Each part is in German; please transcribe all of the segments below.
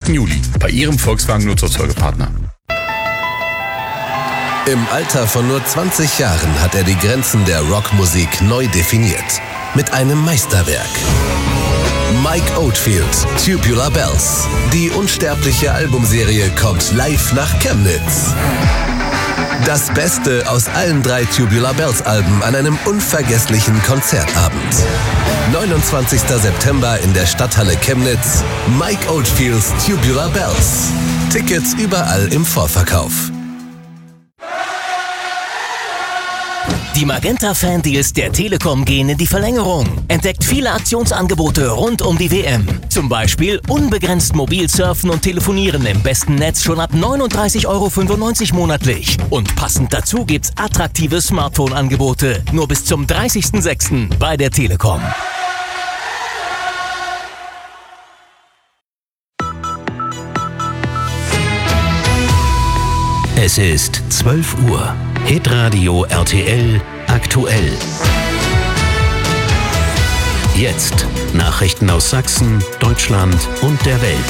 Juli bei Ihrem Volkswagen-Nutzfahrzeugepartner. Im Alter von nur 20 Jahren hat er die Grenzen der Rockmusik neu definiert. Mit einem Meisterwerk. Mike Oldfield, Tubular Bells. Die unsterbliche Albumserie kommt live nach Chemnitz. Das Beste aus allen 3 Tubular Bells Alben an einem unvergesslichen Konzertabend. 29. September in der Stadthalle Chemnitz. Mike Oldfields Tubular Bells. Tickets überall im Vorverkauf. Die Magenta-Fan-Deals der Telekom gehen in die Verlängerung. Entdeckt viele Aktionsangebote rund um die WM. Zum Beispiel unbegrenzt mobil surfen und telefonieren im besten Netz schon ab 39,95 € monatlich. Und passend dazu gibt's attraktive Smartphone-Angebote. Nur bis zum 30.06. bei der Telekom. Es ist 12 Uhr. Hitradio RTL aktuell. Jetzt Nachrichten aus Sachsen, Deutschland und der Welt.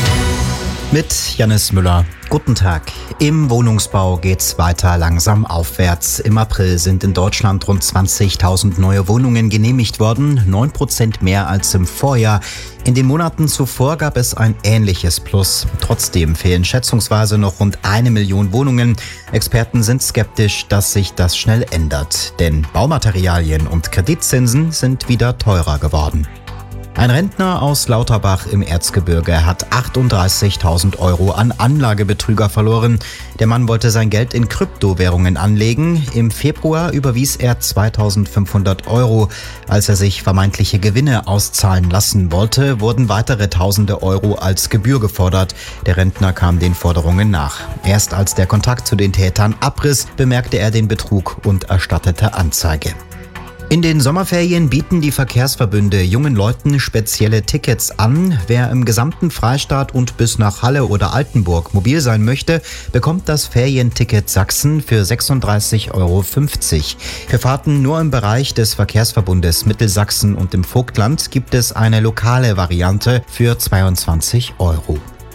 Mit Jannis Müller. Guten Tag. Im Wohnungsbau geht's weiter langsam aufwärts. Im April sind in Deutschland rund 20.000 neue Wohnungen genehmigt worden, 9% mehr als im Vorjahr. In den Monaten zuvor gab es ein ähnliches Plus. Trotzdem fehlen schätzungsweise noch rund 1 Million Wohnungen. Experten sind skeptisch, dass sich das schnell ändert, denn Baumaterialien und Kreditzinsen sind wieder teurer geworden. Ein Rentner aus Lauterbach im Erzgebirge hat 38.000 € an Anlagebetrüger verloren. Der Mann wollte sein Geld in Kryptowährungen anlegen. Im Februar überwies er 2.500 €. Als er sich vermeintliche Gewinne auszahlen lassen wollte, wurden weitere Tausende Euro als Gebühr gefordert. Der Rentner kam den Forderungen nach. Erst als der Kontakt zu den Tätern abriss, bemerkte er den Betrug und erstattete Anzeige. In den Sommerferien bieten die Verkehrsverbünde jungen Leuten spezielle Tickets an. Wer im gesamten Freistaat und bis nach Halle oder Altenburg mobil sein möchte, bekommt das Ferienticket Sachsen für 36,50 €. Für Fahrten nur im Bereich des Verkehrsverbundes Mittelsachsen und im Vogtland gibt es eine lokale Variante für 22 €.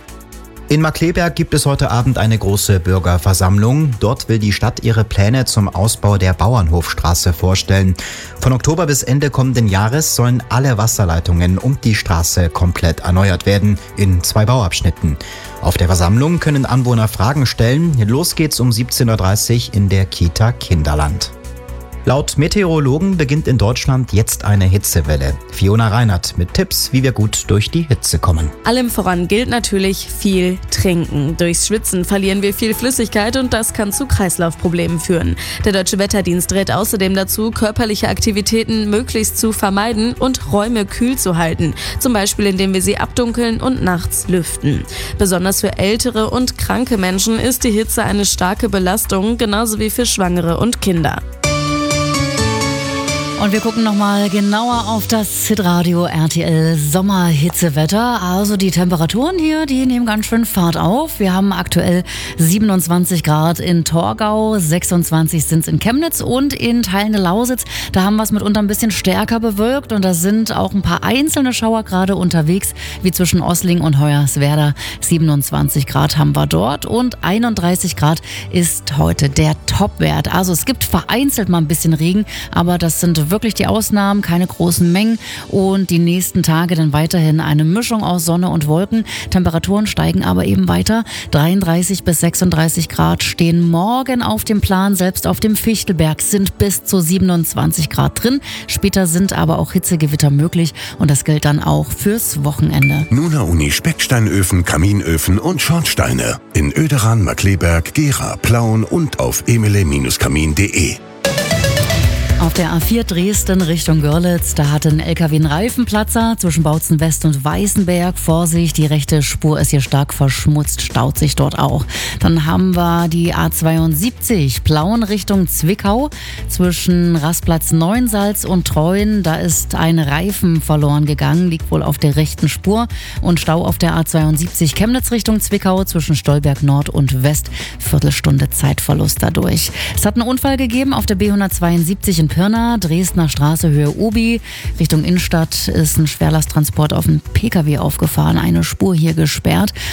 In Markkleeberg gibt es heute Abend eine große Bürgerversammlung. Dort will die Stadt ihre Pläne zum Ausbau der Bauernhofstraße vorstellen. Von Oktober bis Ende kommenden Jahres sollen alle Wasserleitungen und die Straße komplett erneuert werden, in 2 Bauabschnitten. Auf der Versammlung können Anwohner Fragen stellen. Los geht's um 17:30 Uhr in der Kita Kinderland. Laut Meteorologen beginnt in Deutschland jetzt eine Hitzewelle. Fiona Reinert mit Tipps, wie wir gut durch die Hitze kommen. Allem voran gilt natürlich viel trinken. Durchs Schwitzen verlieren wir viel Flüssigkeit und das kann zu Kreislaufproblemen führen. Der Deutsche Wetterdienst rät außerdem dazu, körperliche Aktivitäten möglichst zu vermeiden und Räume kühl zu halten. Zum Beispiel, indem wir sie abdunkeln und nachts lüften. Besonders für ältere und kranke Menschen ist die Hitze eine starke Belastung, genauso wie für Schwangere und Kinder. Und wir gucken nochmal genauer auf das Hitradio RTL Sommerhitzewetter. Also die Temperaturen hier, die nehmen ganz schön Fahrt auf. Wir haben aktuell 27 Grad in Torgau, 26 sind es in Chemnitz und in Teilen der Lausitz. Da haben wir es mitunter ein bisschen stärker bewölkt und da sind auch ein paar einzelne Schauer gerade unterwegs, wie zwischen Ossling und Hoyerswerda. 27 Grad haben wir dort und 31 Grad ist heute der Topwert. Also es gibt vereinzelt mal ein bisschen Regen, aber das sind wirklich die Ausnahmen, keine großen Mengen und die nächsten Tage dann weiterhin eine Mischung aus Sonne und Wolken. Temperaturen steigen aber eben weiter. 33 bis 36 Grad stehen morgen auf dem Plan. Selbst auf dem Fichtelberg sind bis zu 27 Grad drin. Später sind aber auch Hitzegewitter möglich und das gilt dann auch fürs Wochenende. Nuna Uni Specksteinöfen, Kaminöfen und Schornsteine in Oederan, Markkleeberg, Gera, Plauen und auf emele-kamin.de. Auf der A4 Dresden Richtung Görlitz, da hat ein LKW einen Reifenplatzer zwischen Bautzen West und Weißenberg. Vorsicht, die rechte Spur ist hier stark verschmutzt, staut sich dort auch. Dann haben wir die A72 Plauen Richtung Zwickau zwischen Rastplatz Neuensalz und Treuen. Da ist ein Reifen verloren gegangen, liegt wohl auf der rechten Spur. Und Stau auf der A72 Chemnitz Richtung Zwickau zwischen Stolberg Nord und West. Viertelstunde Zeitverlust dadurch. Es hat einen Unfall gegeben auf der B172 in Pirna, Dresdner Straße, Höhe Obi. Richtung Innenstadt ist ein Schwerlasttransport auf einen PKW aufgefahren, eine Spur hier gesperrt.